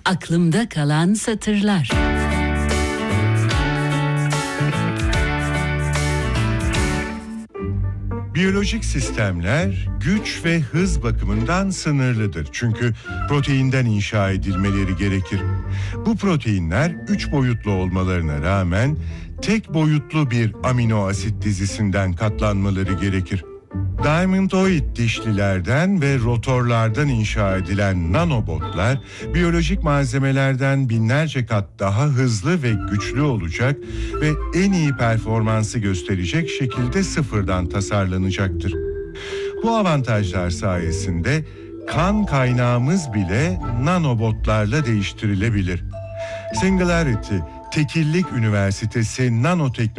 Aklımda kalan satırlar. Biyolojik sistemler güç ve hız bakımından sınırlıdır. Çünkü proteinden inşa edilmeleri gerekir. Bu proteinler 3 boyutlu olmalarına rağmen tek boyutlu bir amino asit dizisinden katlanmaları gerekir. Diamondoid dişlilerden ve rotorlardan inşa edilen nanobotlar biyolojik malzemelerden binlerce kat daha hızlı ve güçlü olacak ve en iyi performansı gösterecek şekilde sıfırdan tasarlanacaktır. Bu avantajlar sayesinde kan kaynağımız bile nanobotlarla değiştirilebilir. Singularity Tekillik Üniversitesi Nanoteknoloji